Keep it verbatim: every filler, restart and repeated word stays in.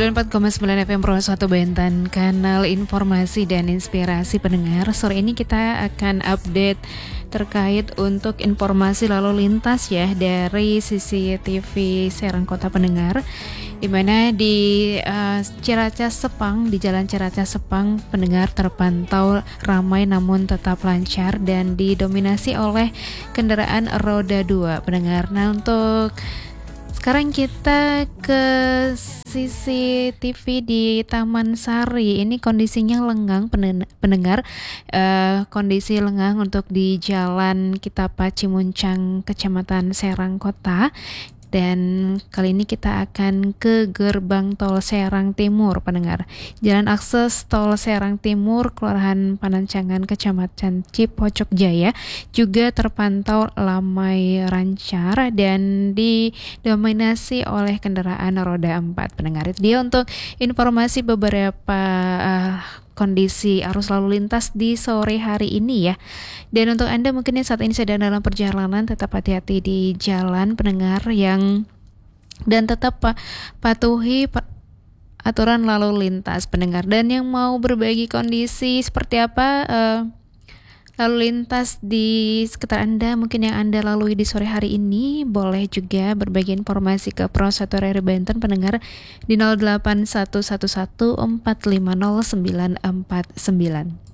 sembilan puluh empat koma sembilan F M Pro satu Banten, kanal informasi dan inspirasi pendengar. Sore ini kita akan update terkait untuk informasi lalu lintas ya dari C C T V Serang Kota pendengar, di mana di uh, Ciracas Sepang, di Jalan Ciracas Sepang pendengar terpantau ramai namun tetap lancar dan didominasi oleh kendaraan roda dua pendengar. Nah, untuk sekarang kita ke C C T V di Taman Sari. Ini kondisinya lengang pendengar, uh, kondisi lengang untuk di Jalan Kitapa Cimuncang, Kecamatan Serang Kota. Dan kali ini kita akan ke gerbang tol Serang Timur pendengar. Jalan akses tol Serang Timur, Kelurahan Panancangan, Kecamatan Cipocok Jaya juga terpantau ramai lancar dan didominasi oleh kendaraan roda empat pendengar. Itu dia untuk informasi beberapa uh, kondisi arus lalu lintas di sore hari ini ya. Dan untuk Anda mungkin yang saat ini sedang dalam perjalanan, tetap hati-hati di jalan pendengar yang dan tetap pa, patuhi pa, aturan lalu lintas pendengar. Dan yang mau berbagi kondisi seperti apa uh, lalu lintas di sekitar Anda, mungkin yang Anda lalui di sore hari ini, boleh juga berbagi informasi ke Pro satu R R I Banten pendengar di nol delapan satu satu satu empat lima nol sembilan empat sembilan.